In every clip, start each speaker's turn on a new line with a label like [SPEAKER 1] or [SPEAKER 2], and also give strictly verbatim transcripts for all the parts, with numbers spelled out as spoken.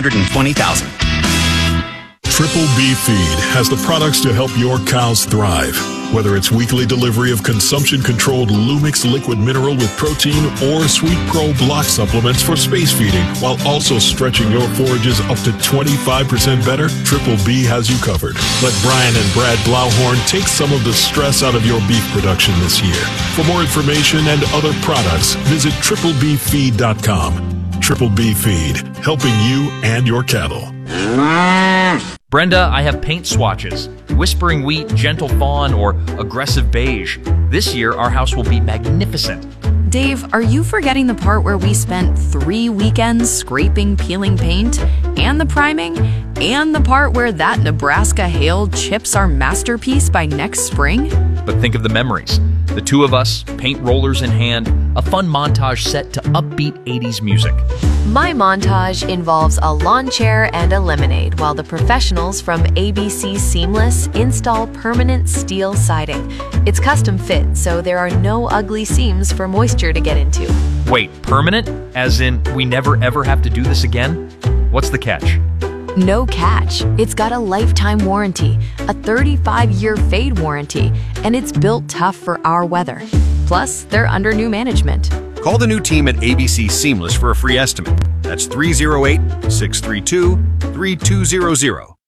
[SPEAKER 1] hundred twenty thousand.
[SPEAKER 2] Triple B Feed has the products to help your cows thrive. Whether it's weekly delivery of consumption-controlled Lumix liquid mineral with protein or Sweet Pro block supplements for space feeding, while also stretching your forages up to twenty-five percent better, Triple B has you covered. Let Brian and Brad Blauhorn take some of the stress out of your beef production this year. For more information and other products, visit triple b feed dot com. Triple B Feed, helping you and your cattle.
[SPEAKER 3] Brenda, I have paint swatches. Whispering Wheat, Gentle Fawn, or Aggressive Beige. This year, our house will be magnificent.
[SPEAKER 4] Dave, are you forgetting the part where we spent three weekends scraping, peeling paint, and the priming, and the part where that Nebraska hail chips our masterpiece by next spring?
[SPEAKER 3] But think of the memories. The two of us, paint rollers in hand, a fun montage set to upbeat eighties music.
[SPEAKER 5] My montage involves a lawn chair and a lemonade, while the professionals from A B C Seamless install permanent steel siding. It's custom fit, so there are no ugly seams for moisture to get into.
[SPEAKER 3] Wait, permanent? As in, we never ever have to do this again? What's the catch?
[SPEAKER 5] No catch. It's got a lifetime warranty, a thirty-five year fade warranty, and it's built tough for our weather. Plus, they're under new management.
[SPEAKER 6] Call the new team at A B C Seamless for a free estimate. That's three oh eight, six three two, three two zero zero.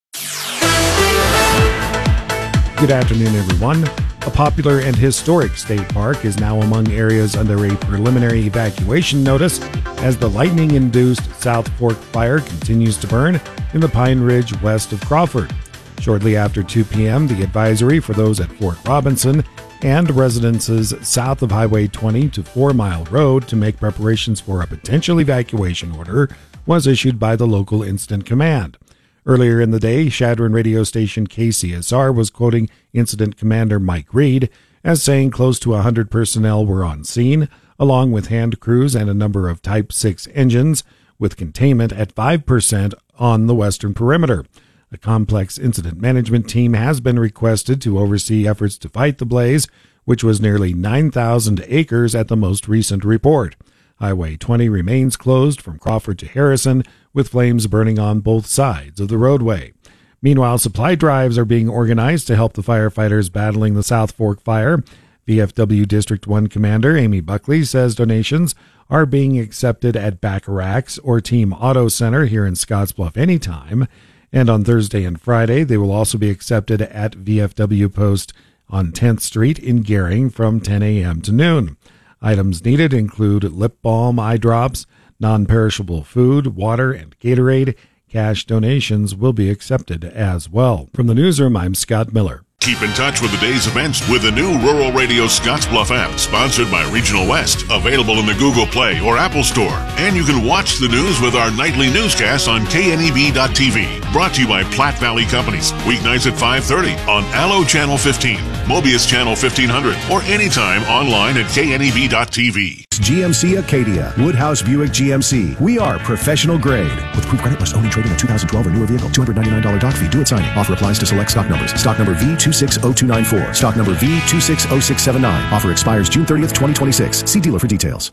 [SPEAKER 7] Good afternoon, everyone. A popular and historic state park is now among areas under a preliminary evacuation notice as the lightning-induced South Fork fire continues to burn in the Pine Ridge west of Crawford. Shortly after two p.m., the advisory for those at Fort Robinson and residences south of Highway twenty to Four Mile Road to make preparations for a potential evacuation order was issued by the local Incident Command. Earlier in the day, Chadron radio station K C S R was quoting Incident Commander Mike Reed as saying close to one hundred personnel were on scene, along with hand crews and a number of Type six engines, with containment at five percent on the western perimeter. A complex incident management team has been requested to oversee efforts to fight the blaze, which was nearly nine thousand acres at the most recent report. Highway twenty remains closed from Crawford to Harrison, with flames burning on both sides of the roadway. Meanwhile, supply drives are being organized to help the firefighters battling the South Fork fire. V F W District one Commander Amy Buckley says donations are being accepted at Bacharach's or Team Auto Center here in Scottsbluff anytime. And on Thursday and Friday, they will also be accepted at V F W Post on tenth Street in Gering from ten a.m. to noon. Items needed include lip balm, eye drops, non-perishable food, water, and Gatorade. Cash donations will be accepted as well. From the newsroom, I'm Scott Miller.
[SPEAKER 8] Keep in touch with the day's events with the new Rural Radio Scottsbluff app, sponsored by Regional West, available in the Google Play or Apple Store. And you can watch the news with our nightly newscasts on K N E B dot T V. Brought to you by Platte Valley Companies, weeknights at five thirty on Allo Channel fifteen, Mobius Channel fifteen hundred, or anytime online at K N E B dot T V.
[SPEAKER 9] G M C Acadia, Woodhouse Buick G M C. We are professional grade. With approved credit, must only trade in a two thousand twelve or newer vehicle. two hundred ninety-nine dollars doc fee. Do it signing. Offer applies to select stock numbers. Stock number V two six zero two nine four. Stock number V two six zero six seven nine. Offer expires June thirtieth, twenty twenty-six. See dealer for details.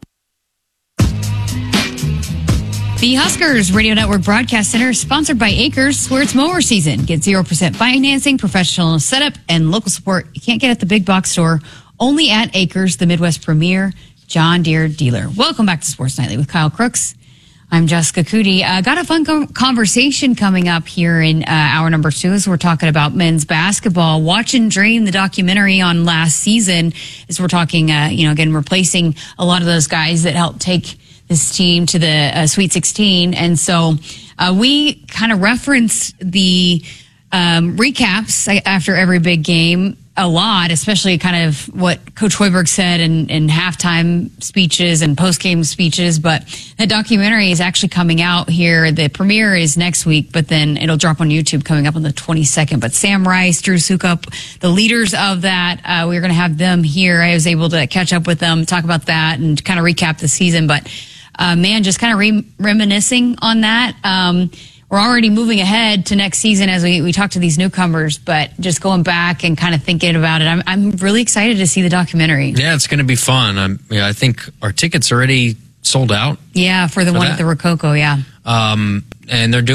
[SPEAKER 10] The Huskers Radio Network Broadcast Center is sponsored by Acres, where it's mower season. Get zero percent financing, professional setup, and local support you can't get at the big box store. Only at Acres, the Midwest premier John Deere dealer. Welcome back to Sports Nightly with Kyle Crooks. I'm Jessica Cootie. Uh, got a fun com- conversation coming up here in uh, hour number two as we're talking about men's basketball. Watch and Dream, the documentary on last season, as we're talking, uh, you know, again, replacing a lot of those guys that helped take this team to the uh, Sweet sixteen. And so uh, we kind of reference the um, recaps after every big game a lot, especially kind of what Coach Hoiberg said in, in halftime speeches and post-game speeches. But that documentary is actually coming out here. The premiere is next week, but then it'll drop on YouTube coming up on the twenty-second. But Sam Rice, Drew Sukup, the leaders of that, uh, we're going to have them here. I was able to catch up with them, talk about that, and kind of recap the season. But, uh, man, just kind of re- reminiscing on that. Um, We're already moving ahead to next season as we, we talk to these newcomers, but just going back and kind of thinking about it, I'm I'm really excited to see the documentary.
[SPEAKER 11] Yeah, it's going to be fun. I'm, yeah, I think our tickets already sold out.
[SPEAKER 10] Yeah, for the
[SPEAKER 11] for
[SPEAKER 10] one
[SPEAKER 11] that.
[SPEAKER 10] at the Rococo, yeah.
[SPEAKER 11] Um, and they're doing